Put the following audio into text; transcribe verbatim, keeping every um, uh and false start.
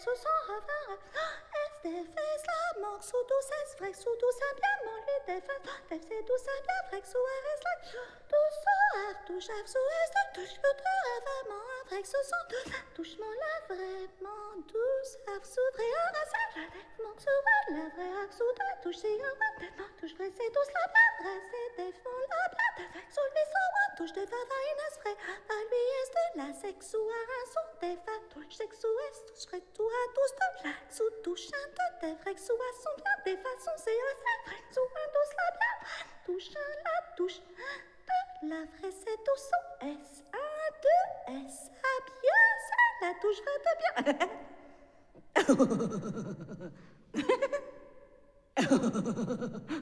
Sous son revers, S D F S la mort, sous douce S, vrai, sous douce un bien, mon lui défense, F c'est douce un bien, vrai, sous R S la, douce sous R, touche F sous S, touche que de vraiment, un vrai, sous son douce, touche mon la vraiment, douce R sous vrai, un S, mon sous vrai, la vraie R sous deux, touche c'est un vrai, touche vrai, c'est douce la bien, vrai, c'est défend la bien, sous lui son one, touche de va, va, une S, vrai, va lui S de la sexe, sous R un son, défa, touche sexe, sous S, touche vrai, tout à tous de la, sous touche un de des vrais, sous à son bien, des façons, c'est un vrai, sous un douce la bien, touche un la touche, de la vraie, c'est douce, son S, un, deux, S, à bien, c'est la touche vraie de bien.